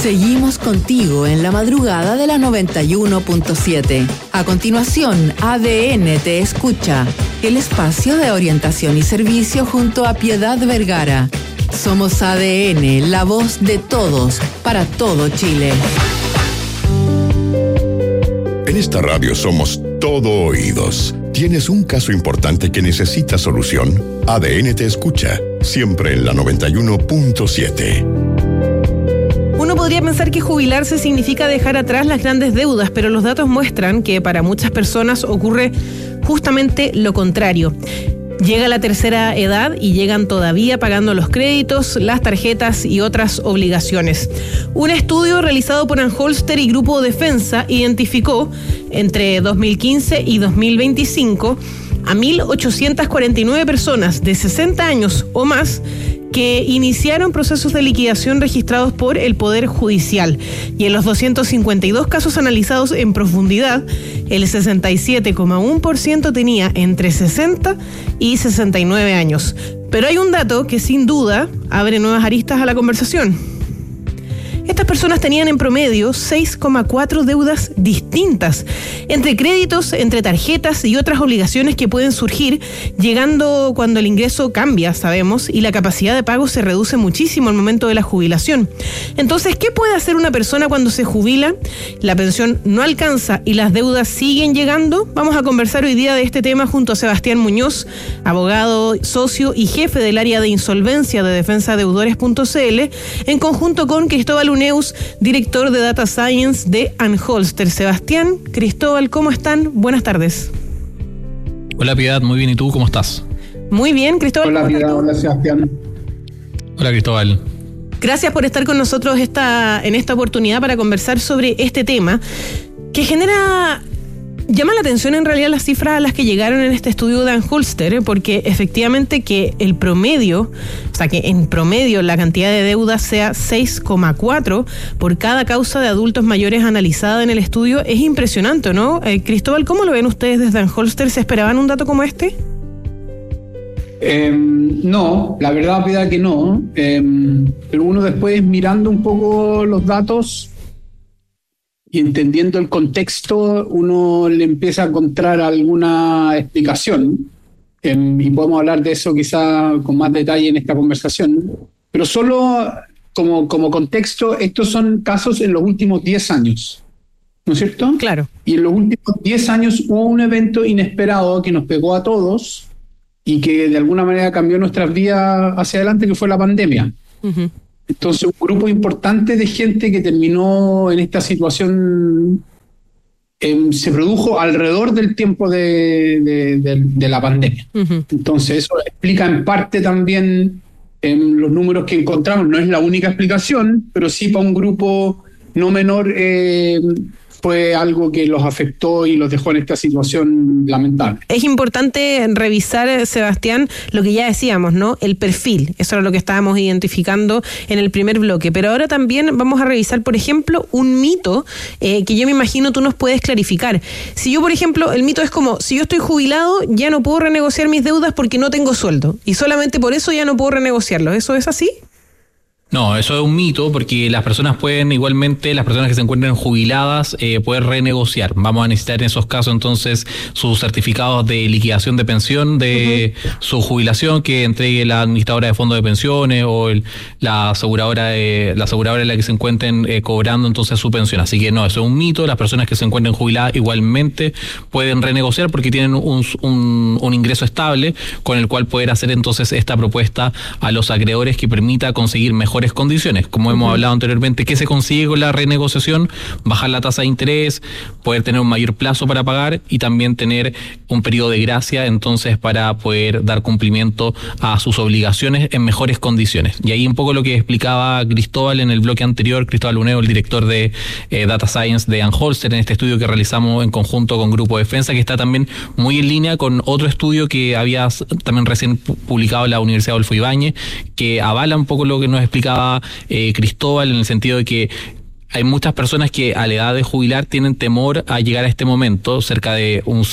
Seguimos contigo en la madrugada de la 91.7. A continuación, ADN te escucha, el espacio de orientación y servicio junto a Piedad Vergara. Somos ADN, la voz de todos, para todo Chile. En esta radio somos todo oídos. ¿Tienes un caso importante que necesita solución? ADN te escucha, siempre en la 91.7. Uno podría pensar que jubilarse significa dejar atrás las grandes deudas, pero los datos muestran que para muchas personas ocurre justamente lo contrario. Llega la tercera edad y llegan todavía pagando los créditos, las tarjetas y otras obligaciones. Un estudio realizado por Anholster y Grupo Defensa identificó entre 2015 y 2025 a 1.849 personas de 60 años o más que iniciaron procesos de liquidación registrados por el Poder Judicial. Y en los 252 casos analizados en profundidad, el 67,1% tenía entre 60 y 69 años. Pero hay un dato que sin duda abre nuevas aristas a la conversación. Estas personas tenían en promedio 6,4 deudas distintas, entre créditos, entre tarjetas y otras obligaciones que pueden surgir, llegando cuando el ingreso cambia, sabemos, y la capacidad de pago se reduce muchísimo al momento de la jubilación. Entonces, ¿qué puede hacer una persona cuando se jubila? La pensión no alcanza y las deudas siguen llegando. Vamos a conversar hoy día de este tema junto a Sebastián Muñoz, abogado, socio y jefe del área de insolvencia de defensadeudores.cl, en conjunto con Cristóbal Uneus, director de Data Science de Anholster. Sebastián, Cristóbal, ¿cómo están? Buenas tardes. Hola Piedad, muy bien. ¿Y tú cómo estás? Muy bien, Cristóbal. Hola Piedad, hola Sebastián. Hola Cristóbal. Gracias por estar con nosotros en esta oportunidad para conversar sobre este tema que llama la atención en realidad las cifras a las que llegaron en este estudio de Anholster, porque efectivamente que el promedio, o sea que en promedio la cantidad de deudas sea 6,4 por cada causa de adultos mayores analizada en el estudio, es impresionante, ¿no? Cristóbal, ¿cómo lo ven ustedes desde Anholster? ¿Se esperaban un dato como este? No, la verdad Piedad que no, pero uno después mirando un poco los datos y entendiendo el contexto, uno le empieza a encontrar alguna explicación, y podemos hablar de eso quizá con más detalle en esta conversación, pero solo como contexto, estos son casos en los últimos 10 años, ¿no es cierto? Claro. Y en los últimos 10 años hubo un evento inesperado que nos pegó a todos y que de alguna manera cambió nuestras vidas hacia adelante, que fue la pandemia. Uh-huh. Entonces, un grupo importante de gente que terminó en esta situación se produjo alrededor del tiempo de la pandemia. Uh-huh. Entonces, eso explica en parte también los números que encontramos. No es la única explicación, pero sí para un grupo no menor fue algo que los afectó y los dejó en esta situación lamentable. Es importante revisar, Sebastián, lo que ya decíamos, ¿no? El perfil, eso era lo que estábamos identificando en el primer bloque, pero ahora también vamos a revisar, por ejemplo, un mito que yo me imagino tú nos puedes clarificar. Si yo, por ejemplo, el mito es como, si yo estoy jubilado, ya no puedo renegociar mis deudas porque no tengo sueldo, y solamente por eso ya no puedo renegociarlo. ¿Eso es así? No, eso es un mito porque las personas pueden igualmente, las personas que se encuentran jubiladas, poder renegociar. Vamos a necesitar en esos casos entonces sus certificados de liquidación de pensión de su jubilación que entregue la administradora de fondos de pensiones o la aseguradora en la que se encuentren cobrando entonces su pensión. Así que no, eso es un mito. Las personas que se encuentren jubiladas igualmente pueden renegociar porque tienen un ingreso estable con el cual poder hacer entonces esta propuesta a los acreedores que permita conseguir mejores condiciones. Como hemos hablado anteriormente, ¿qué se consigue con la renegociación? Bajar la tasa de interés, poder tener un mayor plazo para pagar y también tener un periodo de gracia entonces para poder dar cumplimiento a sus obligaciones en mejores condiciones. Y ahí un poco lo que explicaba Cristóbal en el bloque anterior, Cristóbal Uneus, el director de Data Science de Anholster, en este estudio que realizamos en conjunto con Grupo Defensa, que está también muy en línea con otro estudio que había también recién publicado en la Universidad Adolfo Ibáñez, que avala un poco lo que nos explicaba Cristóbal, en el sentido de que hay muchas personas que a la edad de jubilar tienen temor a llegar a este momento, cerca de un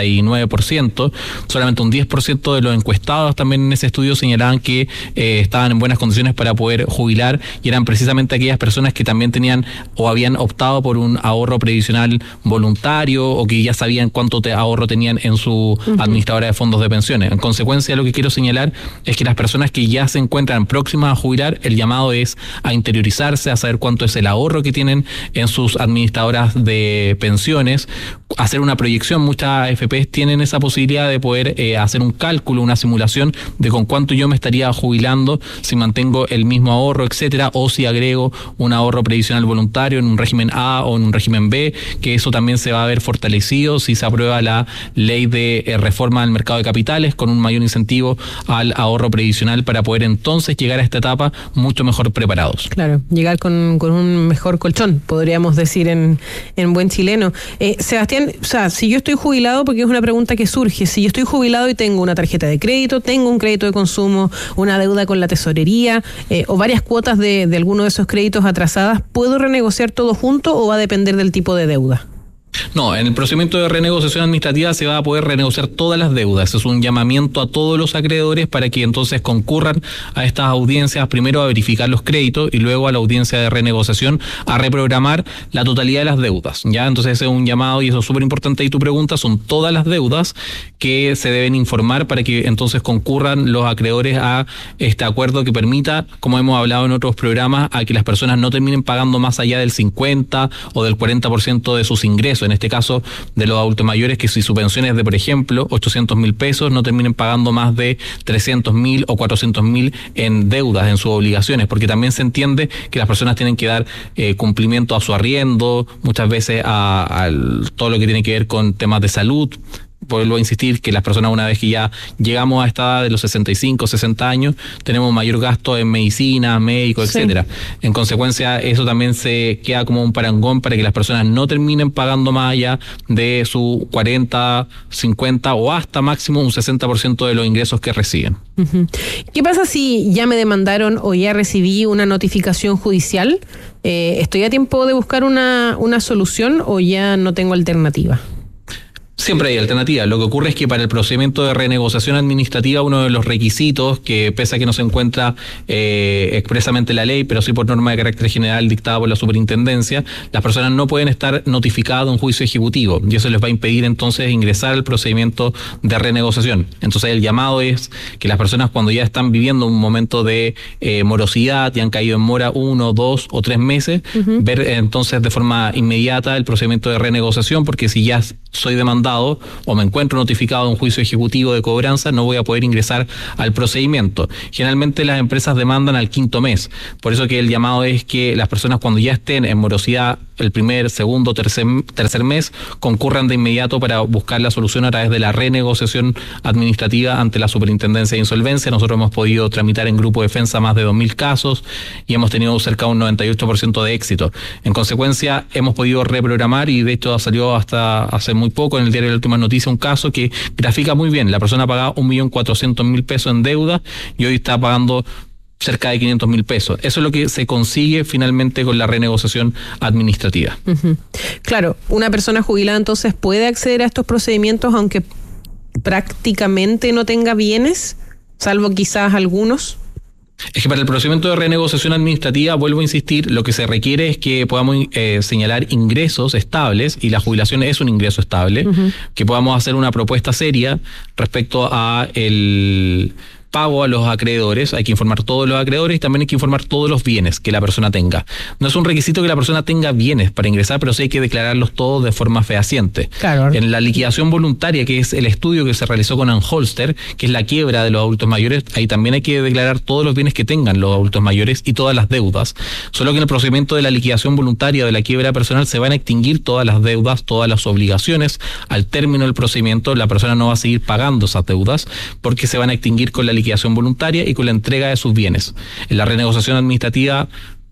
69%, solamente un 10% de los encuestados también en ese estudio señalaban que estaban en buenas condiciones para poder jubilar, y eran precisamente aquellas personas que también tenían o habían optado por un ahorro previsional voluntario o que ya sabían cuánto ahorro tenían en su administradora de fondos de pensiones. En consecuencia, lo que quiero señalar es que las personas que ya se encuentran próximas a jubilar, el llamado es a interiorizarse, a saber cuánto es el ahorro que tienen en sus administradoras de pensiones, hacer una proyección. Muchas AFPs tienen esa posibilidad de poder hacer un cálculo, una simulación de con cuánto yo me estaría jubilando si mantengo el mismo ahorro, etcétera, o si agrego un ahorro previsional voluntario en un régimen A o en un régimen B, que eso también se va a ver fortalecido si se aprueba la ley de reforma del mercado de capitales, con un mayor incentivo al ahorro previsional para poder entonces llegar a esta etapa mucho mejor preparados. Claro, llegar con un mejor colchón, podríamos decir en buen chileno. Sebastián, o sea, si yo estoy jubilado, porque es una pregunta que surge, si yo estoy jubilado y tengo una tarjeta de crédito, tengo un crédito de consumo, una deuda con la tesorería o varias cuotas de alguno de esos créditos atrasadas, ¿puedo renegociar todo junto o va a depender del tipo de deuda? No, en el procedimiento de renegociación administrativa se va a poder renegociar todas las deudas. Es un llamamiento a todos los acreedores para que entonces concurran a estas audiencias, primero a verificar los créditos y luego a la audiencia de renegociación a reprogramar la totalidad de las deudas. Ya, entonces ese es un llamado y eso es súper importante. Y tu pregunta, son todas las deudas que se deben informar para que entonces concurran los acreedores a este acuerdo que permita, como hemos hablado en otros programas, a que las personas no terminen pagando más allá del 50 o del 40% de sus ingresos. En este caso, de los adultos mayores, que si su pensión es de, por ejemplo, 800.000 pesos, no terminen pagando más de 300.000 o 400.000 en deudas, en sus obligaciones, porque también se entiende que las personas tienen que dar cumplimiento a su arriendo, muchas veces a todo lo que tiene que ver con temas de salud. Vuelvo a insistir que las personas, una vez que ya llegamos a esta edad de los 65, 60 años, tenemos mayor gasto en medicina, médicos, etcétera. En consecuencia, eso también se queda como un parangón para que las personas no terminen pagando más allá de su 40, 50 o hasta máximo un 60% de los ingresos que reciben. ¿Qué pasa si ya me demandaron o ya recibí una notificación judicial? ¿Estoy a tiempo de buscar una solución o ya no tengo alternativa? Siempre hay alternativas. Lo que ocurre es que para el procedimiento de renegociación administrativa, uno de los requisitos, que pese a que no se encuentra expresamente en la ley, pero sí por norma de carácter general dictada por la superintendencia, las personas no pueden estar notificadas de un juicio ejecutivo y eso les va a impedir entonces ingresar al procedimiento de renegociación. Entonces el llamado es que las personas, cuando ya están viviendo un momento de morosidad y han caído en mora 1, 2 o 3 meses, ver entonces de forma inmediata el procedimiento de renegociación, porque si ya soy demandado o me encuentro notificado de un juicio ejecutivo de cobranza, no voy a poder ingresar al procedimiento. Generalmente las empresas demandan al 5.º mes, por eso que el llamado es que las personas, cuando ya estén en morosidad el primer, segundo, tercer mes, concurran de inmediato para buscar la solución a través de la renegociación administrativa ante la Superintendencia de Insolvencia. Nosotros hemos podido tramitar en Grupo Defensa más de 2.000 casos y hemos tenido cerca de un 98% de éxito. En consecuencia, hemos podido reprogramar, y de hecho salió hasta hace muy poco en el diario de la Última Noticia un caso que grafica muy bien. La persona pagaba 1.400.000 pesos en deuda y hoy está pagando cerca de 500.000 pesos. Eso es lo que se consigue finalmente con la renegociación administrativa. Claro, una persona jubilada entonces puede acceder a estos procedimientos aunque prácticamente no tenga bienes, salvo quizás algunos. Es que para el procedimiento de renegociación administrativa, vuelvo a insistir, lo que se requiere es que podamos señalar ingresos estables, y la jubilación es un ingreso estable, que podamos hacer una propuesta seria respecto a el pago a los acreedores. Hay que informar todos los acreedores y también hay que informar todos los bienes que la persona tenga. No es un requisito que la persona tenga bienes para ingresar, pero sí hay que declararlos todos de forma fehaciente. Claro. En la liquidación voluntaria, que es el estudio que se realizó con Anholster, que es la quiebra de los adultos mayores, ahí también hay que declarar todos los bienes que tengan los adultos mayores y todas las deudas. Solo que en el procedimiento de la liquidación voluntaria de la quiebra personal se van a extinguir todas las deudas, todas las obligaciones. Al término del procedimiento, la persona no va a seguir pagando esas deudas porque se van a extinguir con la liquidación voluntaria y con la entrega de sus bienes. En la renegociación administrativa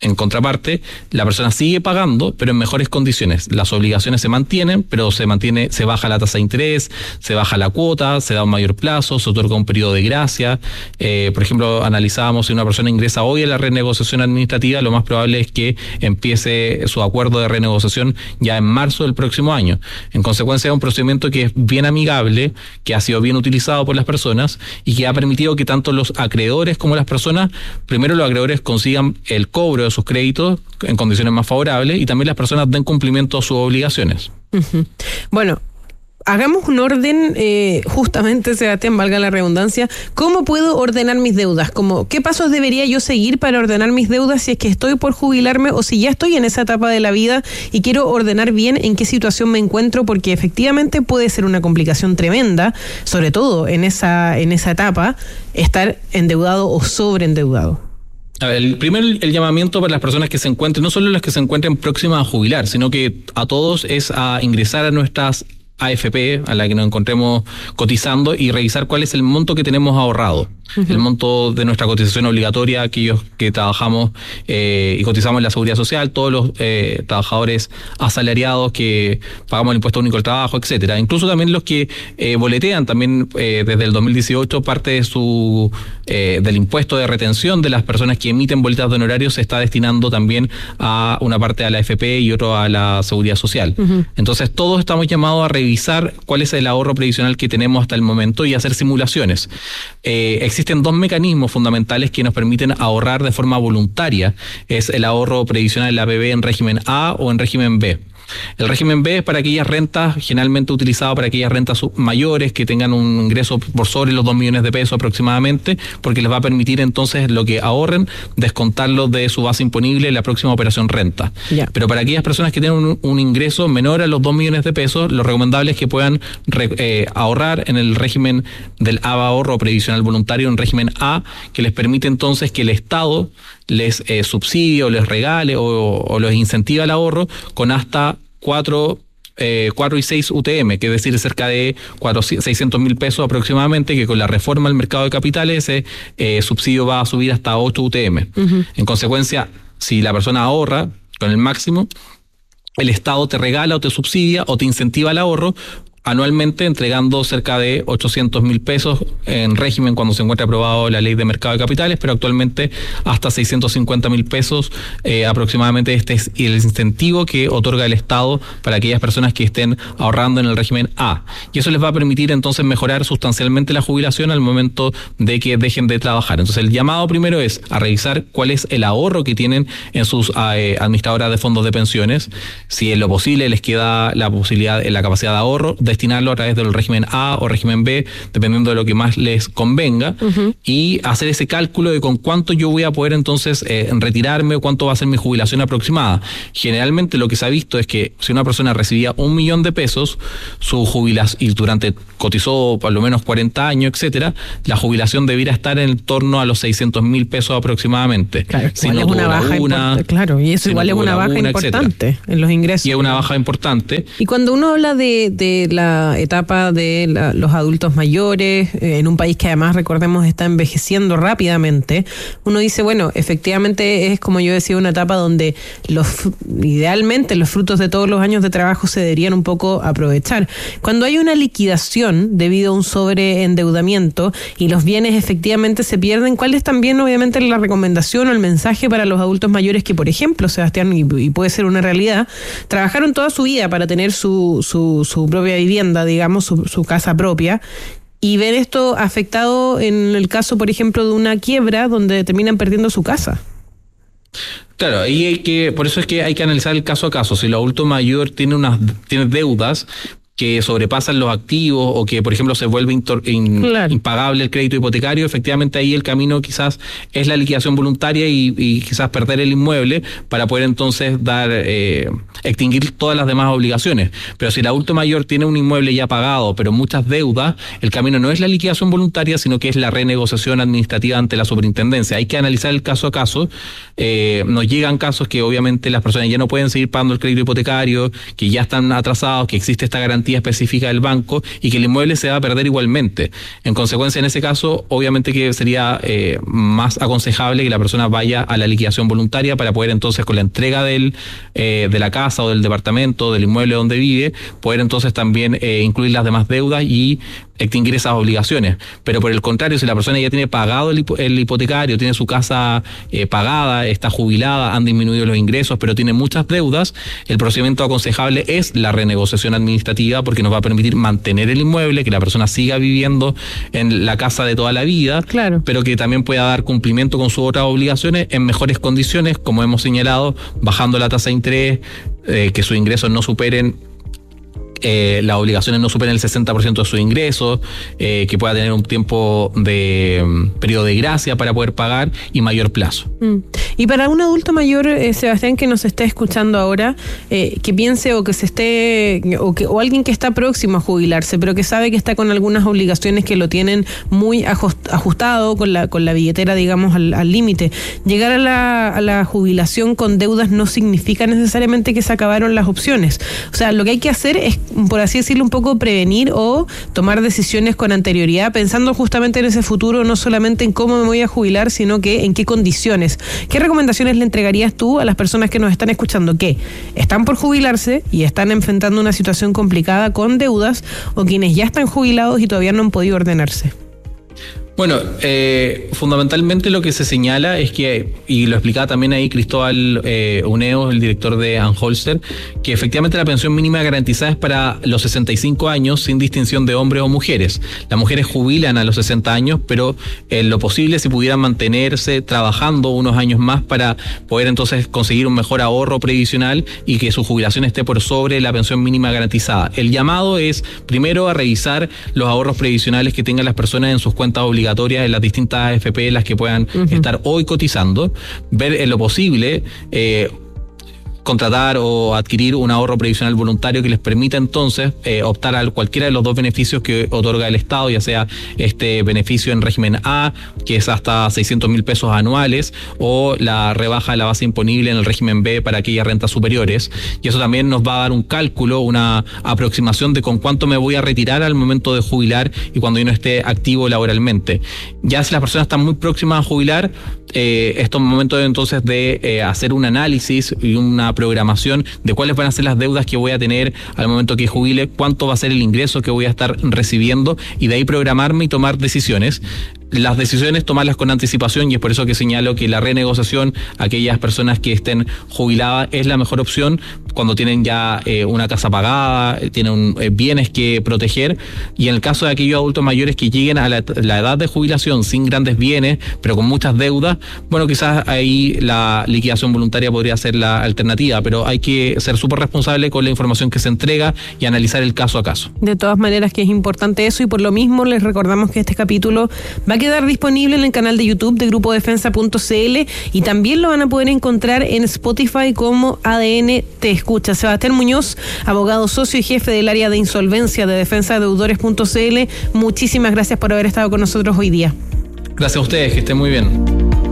En contraparte, la persona sigue pagando, pero en mejores condiciones. Las obligaciones se mantienen, pero se baja la tasa de interés, se baja la cuota, se da un mayor plazo, se otorga un periodo de gracia. Por ejemplo, analizábamos si una persona ingresa hoy a la renegociación administrativa, lo más probable es que empiece su acuerdo de renegociación ya en marzo del próximo año. En consecuencia, es un procedimiento que es bien amigable, que ha sido bien utilizado por las personas y que ha permitido que tanto los acreedores como las personas, primero los acreedores consigan el cobro de sus créditos en condiciones más favorables y también las personas den cumplimiento a sus obligaciones. Uh-huh. Bueno, hagamos un orden, justamente, Sebastián, valga la redundancia. ¿Cómo puedo ordenar mis deudas? ¿Qué pasos debería yo seguir para ordenar mis deudas si es que estoy por jubilarme o si ya estoy en esa etapa de la vida y quiero ordenar bien en qué situación me encuentro? Porque efectivamente puede ser una complicación tremenda, sobre todo en esa etapa, estar endeudado o sobreendeudado. El llamamiento para las personas que se encuentren, no solo las que se encuentren próximas a jubilar, sino que a todos es a ingresar a nuestras AFP, a la que nos encontremos cotizando, y revisar cuál es el monto que tenemos ahorrado. Uh-huh. El monto de nuestra cotización obligatoria, aquellos que trabajamos y cotizamos en la Seguridad Social, todos los trabajadores asalariados que pagamos el impuesto único al trabajo, etcétera. Incluso también los que boletean también desde el 2018 parte de del impuesto de retención de las personas que emiten boletas de honorarios se está destinando también a una parte a la AFP y otro a la Seguridad Social. Uh-huh. Entonces todos estamos llamados a revisar cuál es el ahorro previsional que tenemos hasta el momento y hacer simulaciones. Existen dos mecanismos fundamentales que nos permiten ahorrar de forma voluntaria. Es el ahorro previsional de la APB en régimen A o en régimen B. El régimen B es para aquellas rentas, generalmente utilizado para aquellas rentas mayores que tengan un ingreso por sobre los 2 millones de pesos aproximadamente, porque les va a permitir entonces lo que ahorren, descontarlo de su base imponible en la próxima operación renta. Yeah. Pero para aquellas personas que tienen un ingreso menor a los 2 millones de pesos, lo recomendable es que puedan ahorrar en el régimen del ahorro previsional voluntario, en régimen A, que les permite entonces que el Estado les subsidie o les regale o los incentiva al ahorro con hasta 4 y 6 UTM, que es decir, cerca de 600.000 pesos aproximadamente, que con la reforma del mercado de capitales ese subsidio va a subir hasta 8 UTM. Uh-huh. En consecuencia, si la persona ahorra con el máximo, el Estado te regala o te subsidia o te incentiva el ahorro anualmente, entregando cerca de 800.000 pesos en régimen cuando se encuentra aprobado la ley de mercado de capitales, pero actualmente hasta 650.000 pesos aproximadamente. Este es el incentivo que otorga el Estado para aquellas personas que estén ahorrando en el régimen A. Y eso les va a permitir entonces mejorar sustancialmente la jubilación al momento de que dejen de trabajar. Entonces el llamado primero es a revisar cuál es el ahorro que tienen en sus administradoras de fondos de pensiones. Si en lo posible les queda la posibilidad, la capacidad de ahorro, destinarlo a través del régimen A o régimen B, dependiendo de lo que más les convenga, uh-huh, y hacer ese cálculo de con cuánto yo voy a poder entonces retirarme o cuánto va a ser mi jubilación aproximada. Generalmente lo que se ha visto es que si una persona recibía 1 millón de pesos, su jubilación, y cotizó por lo menos 40 años, etcétera, la jubilación debiera estar en torno a los 600.000 pesos aproximadamente. Claro, si no es una baja importante, claro, y eso igual es una baja importante, etcétera, en los ingresos. Y es una baja importante. Y cuando uno habla de la etapa de los adultos mayores, en un país que además, recordemos, está envejeciendo rápidamente, uno dice, bueno, efectivamente es, como yo decía, una etapa donde idealmente los frutos de todos los años de trabajo se deberían un poco aprovechar. Cuando hay una liquidación debido a un sobreendeudamiento y los bienes efectivamente se pierden, ¿cuál es también obviamente la recomendación o el mensaje para los adultos mayores que, por ejemplo, Sebastián, y puede ser una realidad, trabajaron toda su vida para tener su propia vivienda, digamos, su casa propia, y ver esto afectado en el caso, por ejemplo, de una quiebra donde terminan perdiendo su casa? Claro, ahí por eso es que hay que analizar el caso a caso. Si el adulto mayor tiene deudas que sobrepasan los activos o que, por ejemplo, se vuelve claro, impagable el crédito hipotecario, efectivamente ahí el camino quizás es la liquidación voluntaria y quizás perder el inmueble para poder entonces dar extinguir todas las demás obligaciones. Pero si el adulto mayor tiene un inmueble ya pagado, pero muchas deudas, el camino no es la liquidación voluntaria, sino que es la renegociación administrativa ante la superintendencia. Hay que analizar el caso a caso. Nos llegan casos que obviamente las personas ya no pueden seguir pagando el crédito hipotecario, que ya están atrasados, que existe esta garantía específica del banco y que el inmueble se va a perder igualmente. En consecuencia, en ese caso, obviamente que sería más aconsejable que la persona vaya a la liquidación voluntaria para poder entonces, con la entrega de la casa o del departamento, del inmueble donde vive, poder entonces también incluir las demás deudas y extinguir esas obligaciones. Pero por el contrario, si la persona ya tiene pagado el hipotecario, tiene su casa pagada, está jubilada, han disminuido los ingresos, pero tiene muchas deudas, el procedimiento aconsejable es la renegociación administrativa, porque nos va a permitir mantener el inmueble, que la persona siga viviendo en la casa de toda la vida, claro, pero que también pueda dar cumplimiento con sus otras obligaciones en mejores condiciones, como hemos señalado, bajando la tasa de interés, que sus ingresos no superen las obligaciones no superen el 60% de sus ingresos, que pueda tener un tiempo de periodo de gracia para poder pagar y mayor plazo. Y para un adulto mayor, Sebastián, que nos esté escuchando ahora, que piense o que se esté o alguien que está próximo a jubilarse, pero que sabe que está con algunas obligaciones que lo tienen muy ajustado con la billetera, digamos, al límite. Llegar a la jubilación con deudas no significa necesariamente que se acabaron las opciones. O sea, lo que hay que hacer es, por así decirlo, un poco prevenir o tomar decisiones con anterioridad, pensando justamente en ese futuro, no solamente en cómo me voy a jubilar, sino que en qué condiciones. ¿Qué recomendaciones le entregarías tú a las personas que nos están escuchando, que están por jubilarse y están enfrentando una situación complicada con deudas, o quienes ya están jubilados y todavía no han podido ordenarse? Bueno, fundamentalmente lo que se señala es que, y lo explicaba también ahí Cristóbal Uneo, el director de Anholster, que efectivamente la pensión mínima garantizada es para los 65 años sin distinción de hombres o mujeres. Las mujeres jubilan a los 60 años, pero en lo posible si pudieran mantenerse trabajando unos años más para poder entonces conseguir un mejor ahorro previsional y que su jubilación esté por sobre la pensión mínima garantizada. El llamado es primero a revisar los ahorros previsionales que tengan las personas en sus cuentas obligatorias en las distintas AFP, las que puedan estar hoy cotizando, ver en lo posible contratar o adquirir un ahorro previsional voluntario que les permita entonces optar a cualquiera de los dos beneficios que otorga el Estado, ya sea este beneficio en régimen A, que es hasta 600.000 pesos anuales, o la rebaja de la base imponible en el régimen B para aquellas rentas superiores. Y eso también nos va a dar un cálculo, una aproximación de con cuánto me voy a retirar al momento de jubilar y cuando yo no esté activo laboralmente. Ya si las personas están muy próximas a jubilar, estos momentos entonces de hacer un análisis y una programación de cuáles van a ser las deudas que voy a tener al momento que jubile, cuánto va a ser el ingreso que voy a estar recibiendo, y de ahí programarme y tomar decisiones. Las decisiones tomarlas con anticipación, y es por eso que señalo que la renegociación, aquellas personas que estén jubiladas, es la mejor opción cuando tienen ya una casa pagada, tienen bienes que proteger, y en el caso de aquellos adultos mayores que lleguen a la edad de jubilación sin grandes bienes, pero con muchas deudas, bueno, quizás ahí la liquidación voluntaria podría ser la alternativa, pero hay que ser súper responsable con la información que se entrega y analizar el caso a caso. De todas maneras que es importante eso, y por lo mismo les recordamos que este capítulo va a quedar disponible en el canal de YouTube de grupodefensa.cl, y también lo van a poder encontrar en Spotify como ADN Te Escucha. Sebastián Muñoz, abogado socio y jefe del área de insolvencia de defensadeudores.cl, muchísimas gracias por haber estado con nosotros hoy día. Gracias a ustedes, que estén muy bien.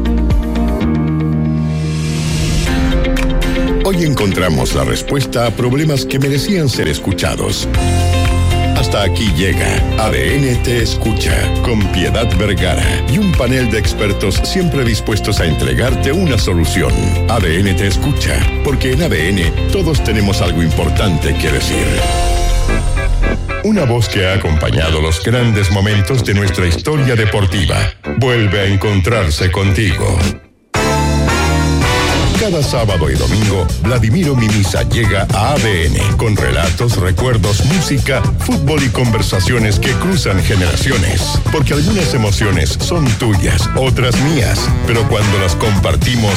Hoy encontramos la respuesta a problemas que merecían ser escuchados. Hasta aquí llega ADN Te Escucha, con Piedad Vergara y un panel de expertos siempre dispuestos a entregarte una solución. ADN Te Escucha, porque en ADN todos tenemos algo importante que decir. Una voz que ha acompañado los grandes momentos de nuestra historia deportiva vuelve a encontrarse contigo. Cada sábado y domingo, Vladimiro Mimisa llega a ADN con relatos, recuerdos, música, fútbol y conversaciones que cruzan generaciones. Porque algunas emociones son tuyas, otras mías, pero cuando las compartimos